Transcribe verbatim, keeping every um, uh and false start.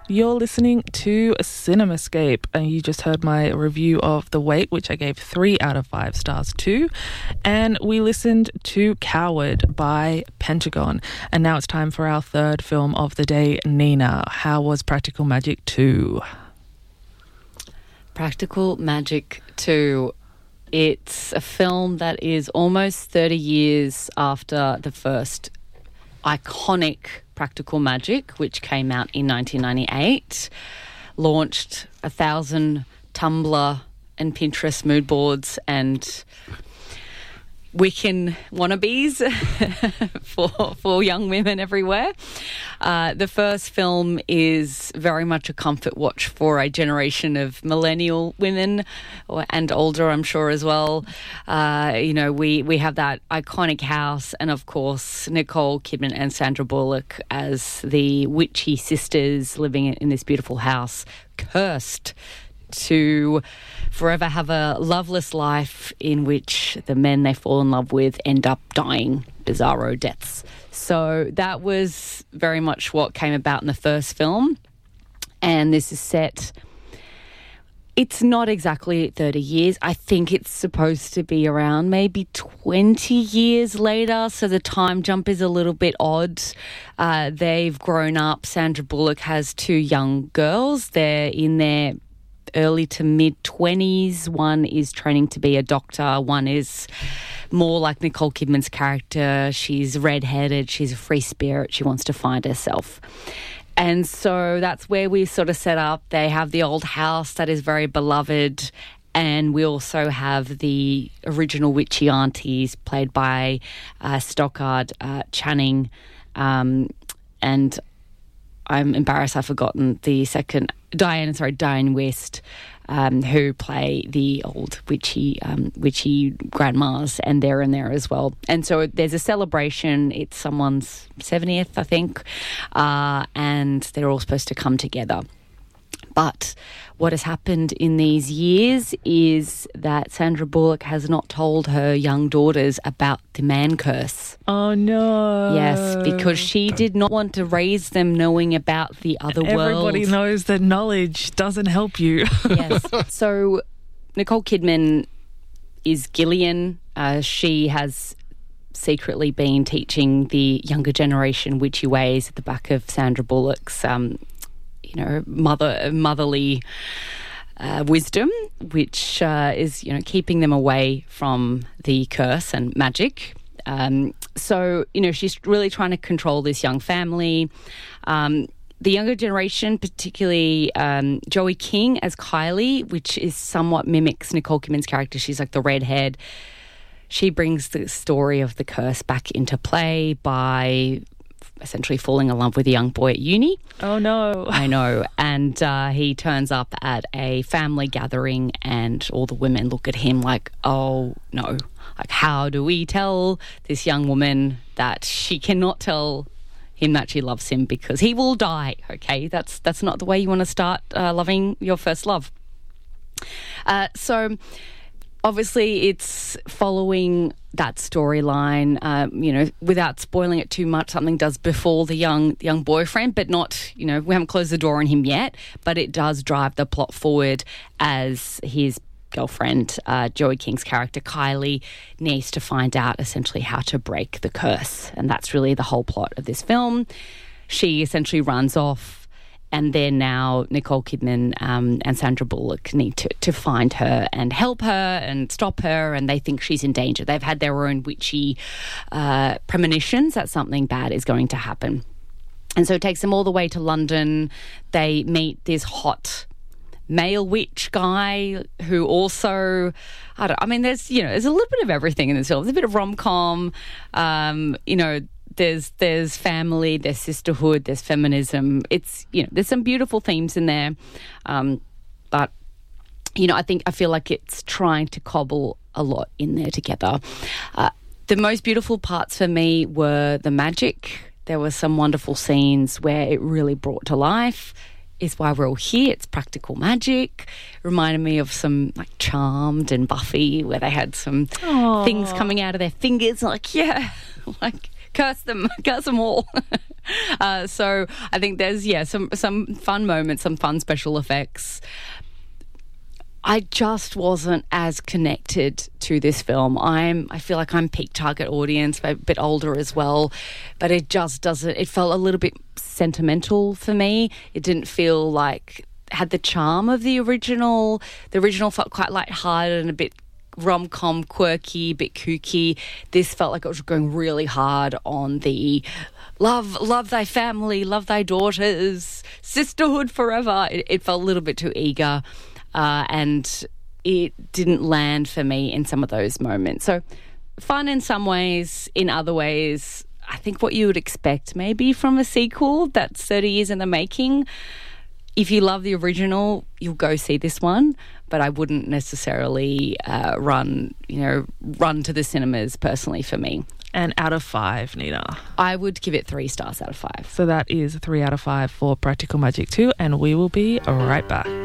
You're listening to CinemaScape, and you just heard my review of The Wait, which I gave three out of five stars to, and we listened to Coward by Pentagon. And now it's time for our third film of the day. Nina, how was Practical Magic two? Practical Magic two. It's a film that is almost thirty years after the first iconic Practical Magic, which came out in nineteen ninety-eight, launched a thousand Tumblr and Pinterest mood boards and Wiccan wannabes for for young women everywhere. Uh, the first film is very much a comfort watch for a generation of millennial women or, and older, I'm sure, as well. Uh, you know, we, we have that iconic house and, of course, Nicole Kidman and Sandra Bullock as the witchy sisters living in this beautiful house, cursed to forever have a loveless life in which the men they fall in love with end up dying bizarro deaths. So that was very much what came about in the first film. And this is set, it's not exactly thirty years. I think it's supposed to be around maybe twenty years later. So the time jump is a little bit odd. Uh, they've grown up. Sandra Bullock has two young girls. They're in their early to mid-twenties. One is training to be a doctor. One is more like Nicole Kidman's character. She's redheaded. She's a free spirit. She wants to find herself. And so that's where we sort of set up. They have the old house that is very beloved, and we also have the original witchy aunties played by uh, Stockard uh, Channing. Um, and I'm embarrassed I've forgotten the second, Diane, sorry, Diane West, um, who play the old witchy um, witchy grandmas, and they're in there as well. And so there's a celebration. It's someone's seventieth, I think, uh, and they're all supposed to come together. But what has happened in these years is that Sandra Bullock has not told her young daughters about the man curse. Oh, no. Yes, because she did not want to raise them knowing about the other Everybody world. Everybody knows that knowledge doesn't help you. Yes. So Nicole Kidman is Gillian. Uh, she has secretly been teaching the younger generation witchy ways at the back of Sandra Bullock's um you know, mother motherly uh, wisdom, which uh, is, you know, keeping them away from the curse and magic. Um, so, you know, she's really trying to control this young family. Um, the younger generation, particularly um, Joey King as Kylie, which is somewhat mimics Nicole Kidman's character. She's like the redhead. She brings the story of the curse back into play by essentially falling in love with a young boy at uni. Oh, no. I know. And uh, he turns up at a family gathering and all the women look at him like, oh, no. Like, how do we tell this young woman that she cannot tell him that she loves him because he will die, okay? That's, that's not the way you want to start uh, loving your first love. Uh, so... Obviously, it's following that storyline, um, you know, without spoiling it too much. Something does befall the young young boyfriend, but not, you know, we haven't closed the door on him yet, but it does drive the plot forward as his girlfriend, uh, Joey King's character, Kylie, needs to find out essentially how to break the curse. And that's really the whole plot of this film. She essentially runs off. And then now Nicole Kidman um, and Sandra Bullock need to, to find her and help her and stop her, and they think she's in danger. They've had their own witchy uh, premonitions that something bad is going to happen. And so it takes them all the way to London. They meet this hot male witch guy who also, I don't I mean, there's, you know, there's a little bit of everything in this film. There's a bit of rom-com, um, you know, There's there's family, there's sisterhood, there's feminism. It's, you know, there's some beautiful themes in there. Um, but, you know, I think, I feel like it's trying to cobble a lot in there together. Uh, the most beautiful parts for me were the magic. There were some wonderful scenes where it really brought to life. Is why we're all here. It's practical magic. It reminded me of some like Charmed and Buffy, where they had some Aww. things coming out of their fingers. Like, yeah, like curse them, curse them all. uh, so I think there's, yeah, some, some fun moments, some fun special effects. I just wasn't as connected to this film. I'm, I feel like I'm peak target audience, a bit older as well, but it just doesn't, it felt a little bit sentimental for me. It didn't feel like, had the charm of the original. The original felt quite lighthearted and a bit rom-com, quirky, a bit kooky. This felt like it was going really hard on the love, love thy family, love thy daughters, sisterhood forever. It, it felt a little bit too eager. Uh, and it didn't land for me in some of those moments. So fun in some ways, in other ways, I think what you would expect maybe from a sequel that's thirty years in the making. If you love the original, you'll go see this one, but I wouldn't necessarily uh, run, you know, run to the cinemas personally for me. And out of five, Nina? I would give it three stars out of five. So that is three out of five for Practical Magic two, and we will be right back.